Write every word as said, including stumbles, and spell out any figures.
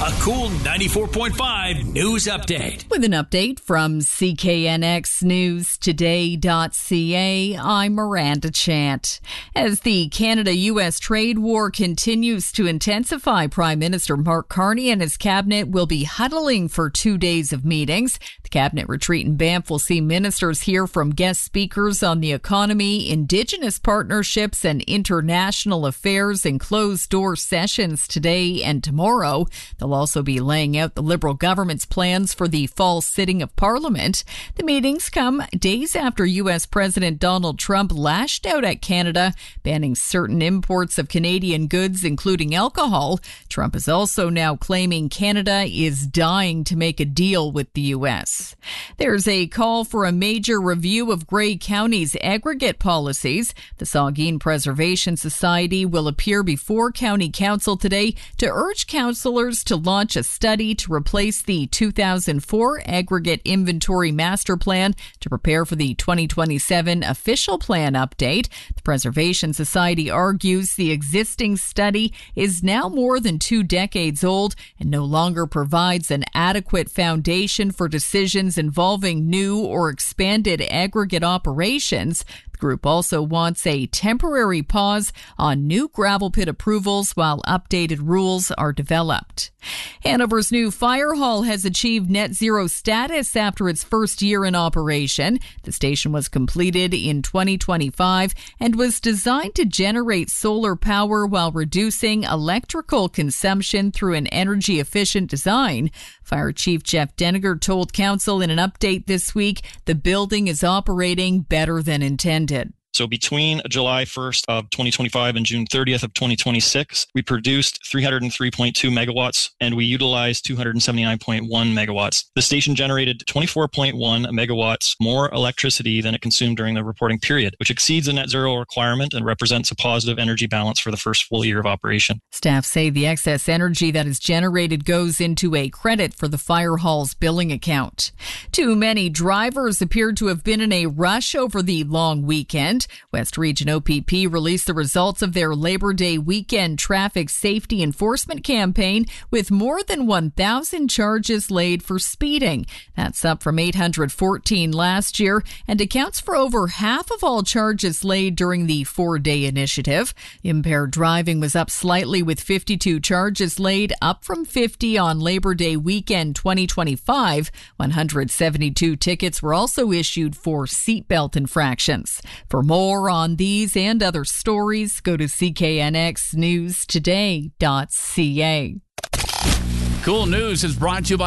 A cool ninety-four point five news update. With an update from C K N X News Today dot C A, I'm Miranda Chant. As the Canada-U S trade war continues to intensify, Prime Minister Mark Carney and his cabinet will be huddling for two days of meetings. The cabinet retreat in Banff will see ministers hear from guest speakers on the economy, Indigenous partnerships, and international affairs in closed-door sessions today and tomorrow. They'll also be laying out the Liberal government's plans for the fall sitting of Parliament. The meetings come days after U S President Donald Trump lashed out at Canada, banning certain imports of Canadian goods, including alcohol. Trump is also now claiming Canada is dying to make a deal with the U S. There's a call for a major review of Grey County's aggregate policies. The Saugeen Preservation Society will appear before County Council today to urge councillors to launch a study to replace the two thousand four Aggregate Inventory Master Plan to prepare for the twenty twenty-seven Official Plan update. The Preservation Society argues the existing study is now more than two decades old and no longer provides an adequate foundation for decisions involving new or expanded aggregate operations. The group also wants a temporary pause on new gravel pit approvals while updated rules are developed. Hanover's new fire hall has achieved net zero status after its first year in operation. The station was completed in twenty twenty-five and was designed to generate solar power while reducing electrical consumption through an energy-efficient design. Fire Chief Jeff Deniger told Council in an update this week the building is operating better than intended. So between July first of twenty twenty-five and June thirtieth of twenty twenty-six, we produced three hundred three point two megawatts and we utilized two hundred seventy-nine point one megawatts. The station generated twenty-four point one megawatts more electricity than it consumed during the reporting period, which exceeds the net zero requirement and represents a positive energy balance for the first full year of operation. Staff say the excess energy that is generated goes into a credit for the fire hall's billing account. Too many drivers appeared to have been in a rush over the long weekend. West Region O P P released the results of their Labor Day weekend traffic safety enforcement campaign with more than one thousand charges laid for speeding. That's up from eight hundred fourteen last year and accounts for over half of all charges laid during the four-day initiative. Impaired driving was up slightly with fifty-two charges laid, up from fifty on Labor Day weekend twenty twenty-five. one hundred seventy-two tickets were also issued for seatbelt infractions. For more on these and other stories, go to C K N X News Today dot C A. Cool News is brought to you by